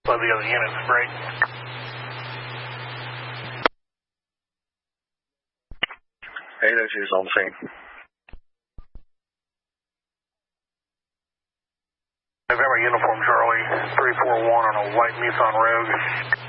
Let the other units break. Is on scene. November Uniform Charlie, 341 on a white Nissan Rogue.